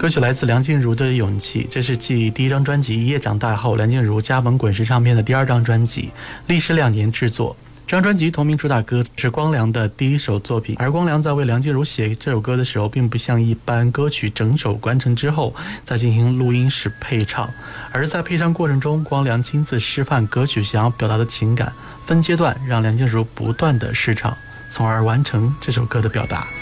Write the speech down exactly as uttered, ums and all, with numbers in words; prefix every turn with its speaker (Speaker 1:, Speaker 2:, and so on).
Speaker 1: 歌曲来自梁静茹的《勇气》，这是继第一张专辑《一夜长大》后，梁静茹加盟滚石唱片的第二张专辑，历时两年制作。这张专辑同名主打歌是光良的第一首作品，而光良在为梁静茹写这首歌的时候，并不像一般歌曲整首完成之后再进行录音时配唱，而是在配唱过程中，光良亲自示范歌曲想要表达的情感，分阶段让梁静茹不断的试唱，从而完成这首歌的表达。